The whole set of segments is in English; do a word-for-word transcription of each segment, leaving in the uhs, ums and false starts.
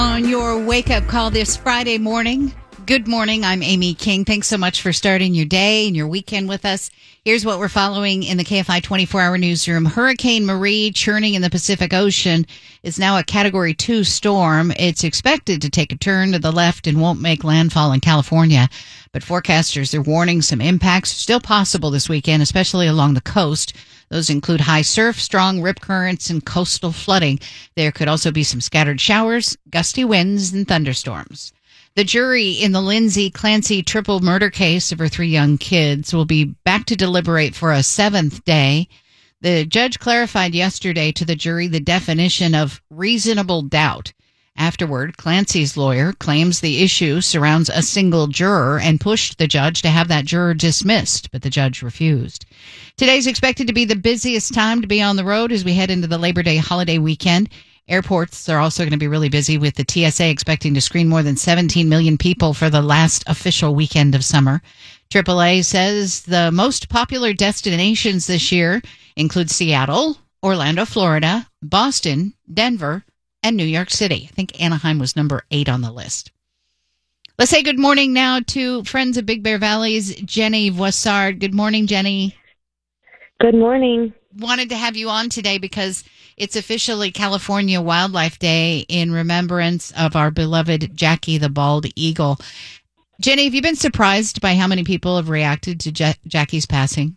On your wake-up call this Friday morning. Good morning. I'm Amy King. Thanks so much for starting your day and your weekend with us. Here's what we're following in the K F I twenty-four hour newsroom. Hurricane Marie, churning in the Pacific Ocean, is now a Category two storm. It's expected to take a turn to the left and won't make landfall in California. But forecasters are warning some impacts still possible this weekend, especially along the coast. Those include high surf, strong rip currents, and coastal flooding. There could also be some scattered showers, gusty winds, and thunderstorms. The jury in the Lindsay Clancy triple murder case of her three young kids will be back to deliberate for a seventh day. The judge clarified yesterday to the jury the definition of reasonable doubt. Afterward, Clancy's lawyer claims the issue surrounds a single juror and pushed the judge to have that juror dismissed, but the judge refused. Today's expected to be the busiest time to be on the road as we head into the Labor Day holiday weekend. Airports are also going to be really busy, with the T S A expecting to screen more than seventeen million people for the last official weekend of summer. triple A says the most popular destinations this year include Seattle, Orlando, Florida, Boston, Denver, and New York City. I think Anaheim was number eight on the list. Let's say good morning now to friends of Big Bear Valley's Jenny Voissard. Good morning, Jenny. Good morning. Wanted to have you on today because it's officially California Wildlife Day in remembrance of our beloved Jackie the Bald Eagle. Jenny, have you been surprised by how many people have reacted to ja- Jackie's passing?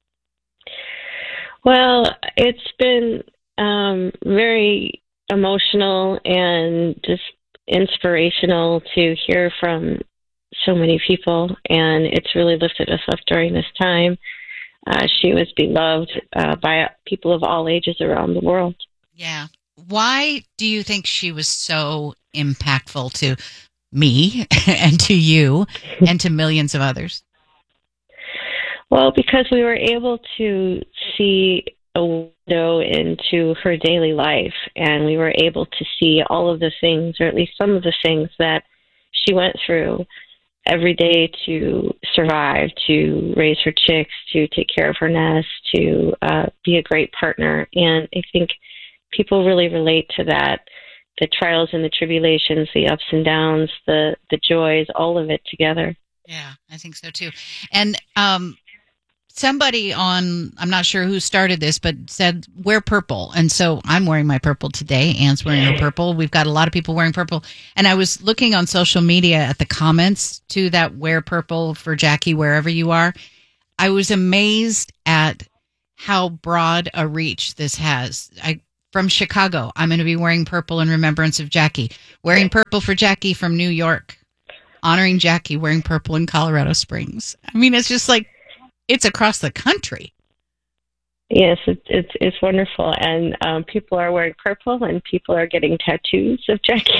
Well, it's been um, very emotional and just inspirational to hear from so many people, and it's really lifted us up during this time. Uh, she was beloved uh, by people of all ages around the world. Yeah. Why do you think she was so impactful to me and to you and to millions of others? Well, because we were able to see a window into her daily life, and we were able to see all of the things, or at least some of the things that she went through every day to survive, to raise her chicks, to take care of her nest, to uh, be a great partner. And I think people really relate to that, the trials and the tribulations, the ups and downs, the, the joys, all of it together. Yeah, I think so too. And um, somebody on, I'm not sure who started this, but said, wear purple. And so I'm wearing my purple today. Anne's wearing her purple. We've got a lot of people wearing purple. And I was looking on social media at the comments to that wear purple for Jackie wherever you are. I was amazed at how broad a reach this has. I From Chicago, I'm going to be wearing purple in remembrance of Jackie. Wearing purple for Jackie from New York. Honoring Jackie, wearing purple in Colorado Springs. I mean, it's just like, it's across the country. Yes, it's it's, it's wonderful, and um, people are wearing purple, and people are getting tattoos of Jackie.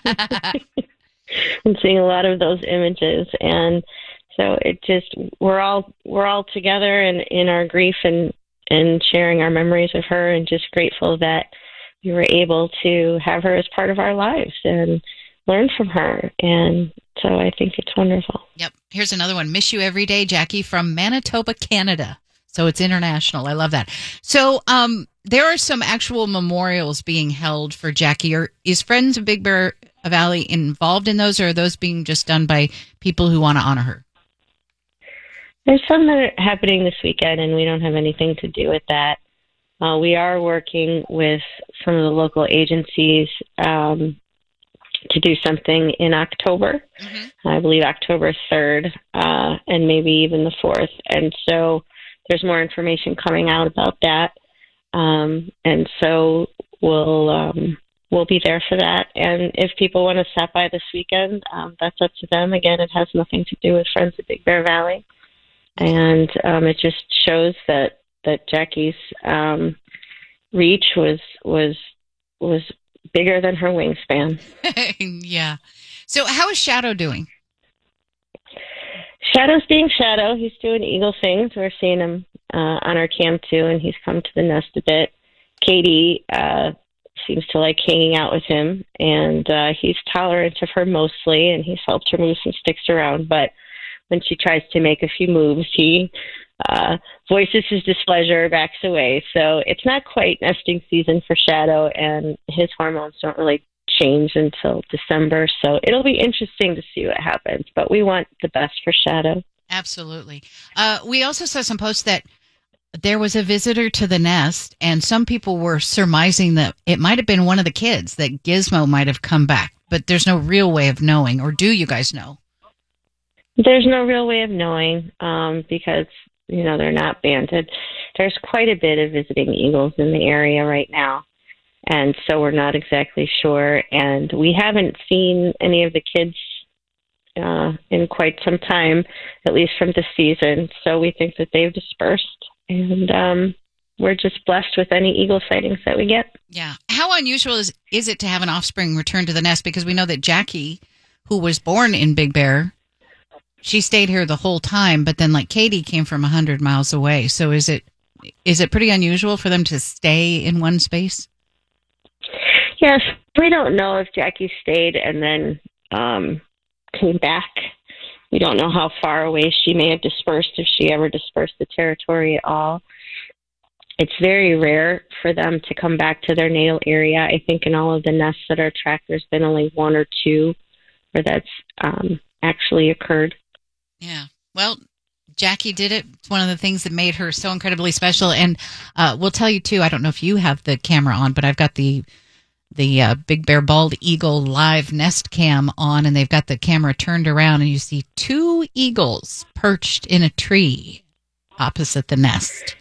I'm seeing a lot of those images, and so it just we're all we're all together in, in our grief and and sharing our memories of her, and just grateful that we were able to have her as part of our lives and learn from her. And so I think it's wonderful. Yep. Here's another one. Miss you every day, Jackie, from Manitoba, Canada. So it's international. I love that. So um, there are some actual memorials being held for Jackie. Or is Friends of Big Bear Valley involved in those, or are those being just done by people who want to honor her? There's some that are happening this weekend, and we don't have anything to do with that. Uh, we are working with some of the local agencies um, to do something in October. Mm-hmm. I believe October third, uh, and maybe even the fourth. And so there's more information coming out about that. Um, and so we'll um, we'll be there for that. And if people want to stop by this weekend, um, that's up to them. Again, it has nothing to do with Friends of Big Bear Valley. And um, it just shows that, that Jackie's um, reach was was was bigger than her wingspan. Yeah. So how is Shadow doing? Shadow's being Shadow. He's doing eagle things. We're seeing him uh, on our cam too, and he's come to the nest a bit. Katie uh, seems to like hanging out with him, and uh, he's tolerant of her mostly, and he's helped her move some sticks around. But when she tries to make a few moves, he uh, voices his displeasure, backs away. So it's not quite nesting season for Shadow, and his hormones don't really change until December. So it'll be interesting to see what happens, but we want the best for Shadow. Absolutely. Uh, we also saw some posts that there was a visitor to the nest, and some people were surmising that it might have been one of the kids, that Gizmo might have come back, but there's no real way of knowing. Or do you guys know? There's no real way of knowing um, because, you know, they're not banded. There's quite a bit of visiting eagles in the area right now, and so we're not exactly sure. And we haven't seen any of the kids uh, in quite some time, at least from this season. So we think that they've dispersed, and um, we're just blessed with any eagle sightings that we get. Yeah. How unusual is, is it to have an offspring return to the nest? Because we know that Jackie, who was born in Big Bear, she stayed here the whole time, but then like Katie came from one hundred miles away. So is it is it pretty unusual for them to stay in one space? Yes. We don't know if Jackie stayed and then um, came back. We don't know how far away she may have dispersed, if she ever dispersed the territory at all. It's very rare for them to come back to their natal area. I think in all of the nests that are tracked, there's been only one or two where that's um, actually occurred. Yeah. Well, Jackie did it. It's one of the things that made her so incredibly special. And uh, we'll tell you, too, I don't know if you have the camera on, but I've got the the uh, Big Bear Bald Eagle live nest cam on, and they've got the camera turned around, and you see two eagles perched in a tree opposite the nest.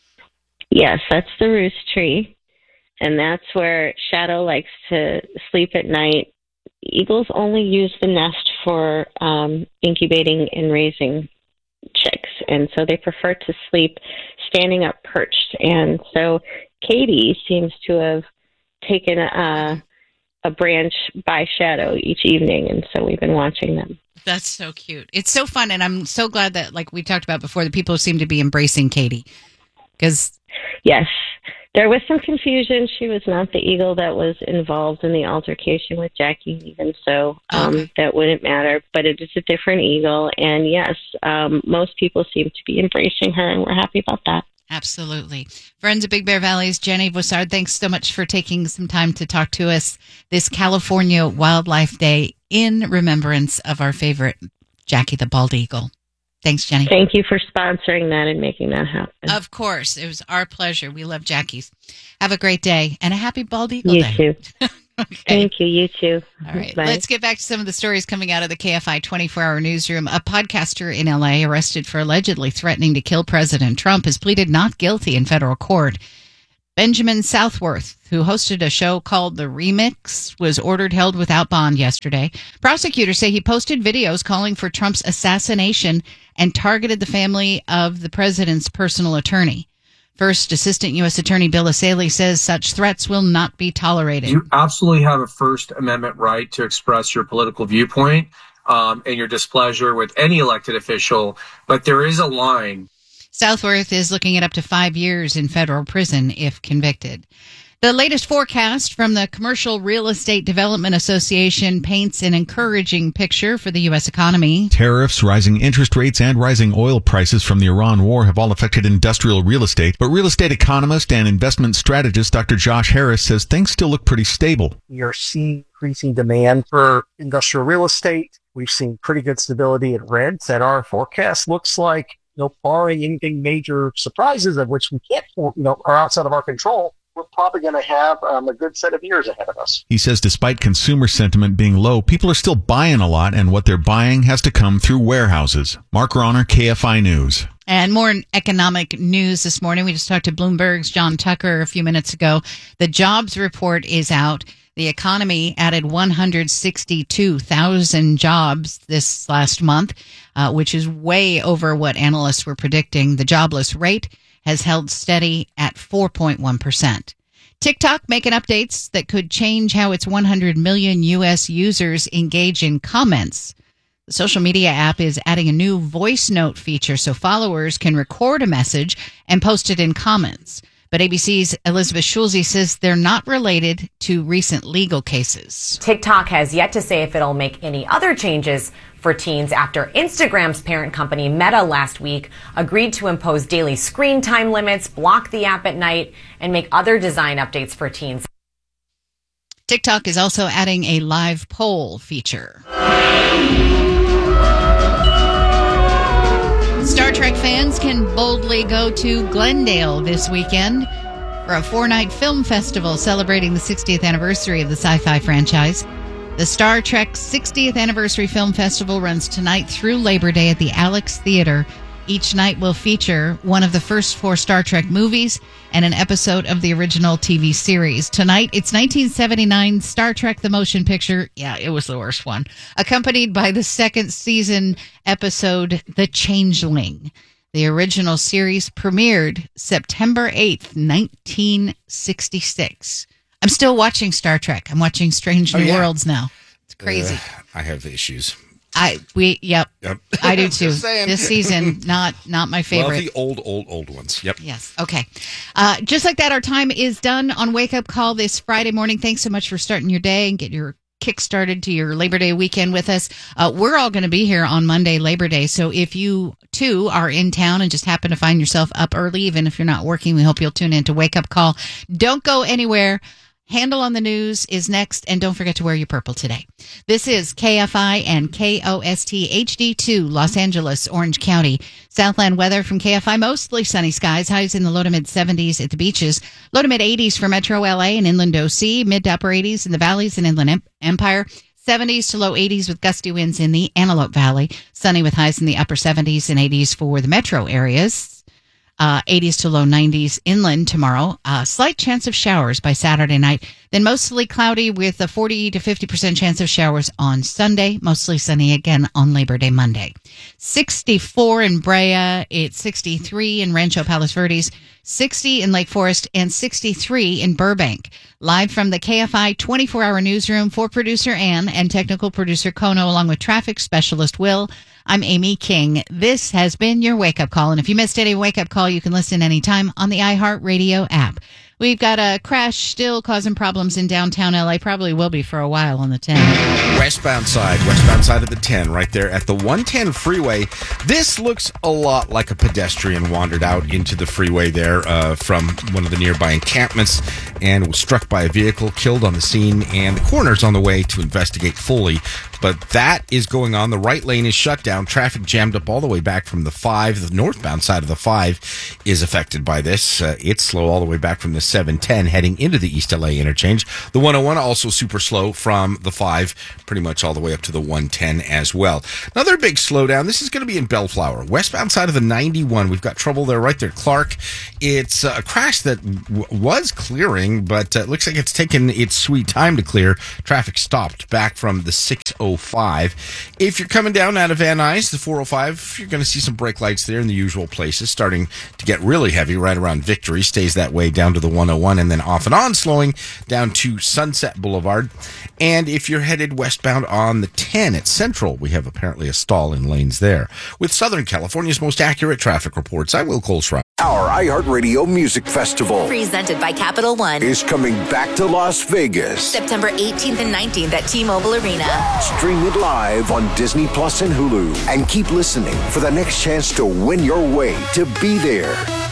Yes, that's the roost tree, and that's where Shadow likes to sleep at night. Eagles only use the nest for um, incubating and raising chicks, and so they prefer to sleep standing up perched. And so Katie seems to have taken a, a branch by Shadow each evening, and so we've been watching them. That's so cute. It's so fun, and I'm so glad that, like we talked about before, the people seem to be embracing Katie. Because yes, there was some confusion. She was not the eagle that was involved in the altercation with Jackie, even so um, okay. That wouldn't matter. But it is a different eagle, and yes, um, most people seem to be embracing her, and we're happy about that. Absolutely. Friends of Big Bear Valley's Jenny Vossard, thanks so much for taking some time to talk to us this California Wildlife Day in remembrance of our favorite Jackie the Bald Eagle. Thanks, Jenny. Thank you for sponsoring that and making that happen. Of course. It was our pleasure. We love Jackie's. Have a great day and a happy Bald Eagle you Day. You too. Okay. Thank you. You too. All right. Bye. Let's get back to some of the stories coming out of the K F I twenty-four hour newsroom. A podcaster in L A arrested for allegedly threatening to kill President Trump has pleaded not guilty in federal court. Benjamin Southworth, who hosted a show called The Remix, was ordered held without bond yesterday. Prosecutors say he posted videos calling for Trump's assassination and targeted the family of the president's personal attorney. First Assistant U S Attorney Bill Asaley says such threats will not be tolerated. You absolutely have a First Amendment right to express your political viewpoint um, and your displeasure with any elected official, but there is a line. Southworth is looking at up to five years in federal prison if convicted. The latest forecast from the Commercial Real Estate Development Association paints an encouraging picture for the U S economy. Tariffs, rising interest rates, and rising oil prices from the Iran war have all affected industrial real estate. But real estate economist and investment strategist Doctor Josh Harris says things still look pretty stable. We are seeing increasing demand for industrial real estate. We've seen pretty good stability in rents, and our forecast looks like, you know, barring anything major surprises of which we can't, you know, are outside of our control, we're probably going to have um, a good set of years ahead of us. He says despite consumer sentiment being low, people are still buying a lot, and what they're buying has to come through warehouses. Mark Ronner, K F I News. And more economic news this morning. We just talked to Bloomberg's John Tucker a few minutes ago. The jobs report is out. The economy added one hundred sixty-two thousand jobs this last month, uh, which is way over what analysts were predicting. The jobless rate has held steady at four point one percent. TikTok making updates that could change how its one hundred million U S users engage in comments. The social media app is adding a new voice note feature so followers can record a message and post it in comments. But A B C's Elizabeth Schulze says they're not related to recent legal cases. TikTok has yet to say if it'll make any other changes for teens after Instagram's parent company Meta last week agreed to impose daily screen time limits, block the app at night, and make other design updates for teens. TikTok is also adding a live poll feature. Star Trek fans can boldly go to Glendale this weekend for a four-night film festival celebrating the sixtieth anniversary of the sci-fi franchise. The Star Trek sixtieth Anniversary Film Festival runs tonight through Labor Day at the Alex Theater. Each night will feature one of the first four Star Trek movies and an episode of the original T V series. Tonight, it's nineteen seventy-nine Star Trek The Motion Picture. Yeah, it was the worst one. Accompanied by the second season episode, The Changeling. The original series premiered September eighth, nineteen sixty-six. I'm still watching Star Trek. I'm watching Strange New oh, yeah. Worlds now. It's crazy. Uh, I have issues. I we yep, yep. I do too. This season, not not my favorite. Well, the old, old, old ones. Yep. Yes. Okay. Uh, just like that, our time is done on Wake Up Call this Friday morning. Thanks so much for starting your day and get your kick started to your Labor Day weekend with us. Uh, we're all going to be here on Monday, Labor Day. So if you too are in town and just happen to find yourself up early, even if you're not working, we hope you'll tune in to Wake Up Call. Don't go anywhere. Handle on the News is next, and don't forget to wear your purple today. This is K F I and K O S T H D two, Los Angeles, Orange County. Southland weather from K F I, mostly sunny skies, highs in the low to mid seventies at the beaches, low to mid eighties for Metro L A and Inland O C, mid to upper eighties in the valleys and Inland Empire, seventies to low eighties with gusty winds in the Antelope Valley, sunny with highs in the upper seventies and eighties for the metro areas. Uh, eighties to low nineties inland tomorrow. Uh, slight chance of showers by Saturday night. Then mostly cloudy with a forty to fifty percent chance of showers on Sunday. Mostly sunny again on Labor Day Monday. sixty-four in Brea. It's sixty-three in Rancho Palos Verdes. sixty in Lake Forest and sixty-three in Burbank. Live from the K F I twenty-four hour newsroom for producer Ann and technical producer Kono, along with traffic specialist Will. I'm Amy King. This has been your Wake Up Call. And if you missed any Wake Up Call, you can listen anytime on the iHeartRadio app. We've got a crash still causing problems in downtown L A. Probably will be for a while on the ten. Westbound side, westbound side of the ten, right there at the one ten freeway. This looks a lot like a pedestrian wandered out into the freeway there uh, from one of the nearby encampments and was struck by a vehicle, killed on the scene, and the coroner's on the way to investigate fully. But that is going on. The right lane is shut down. Traffic jammed up all the way back from the five. The northbound side of the five is affected by this. Uh, it's slow all the way back from the seven ten heading into the East L A interchange. The one oh one also super slow from the five, pretty much all the way up to the one ten as well. Another big slowdown. This is going to be in Bellflower. Westbound side of the ninety-one. We've got trouble there right there. Clark. It's a crash that w- was clearing, but uh, it looks like it's taken its sweet time to clear. Traffic stopped back from the six oh five. If you're coming down out of Van Nuys, the four oh five, you're going to see some brake lights there in the usual places, starting to get really heavy right around Victory. Stays that way down to the one oh one, and then off and on slowing down to Sunset Boulevard. And if you're headed westbound on the ten at Central, we have apparently a stall in lanes there. With Southern California's most accurate traffic reports, I'm Will Coleshrine. Our iHeartRadio Music Festival, presented by Capital One, is coming back to Las Vegas. September eighteenth and nineteenth at T-Mobile Arena. Stream it live on Disney Plus and Hulu. And keep listening for the next chance to win your way to be there.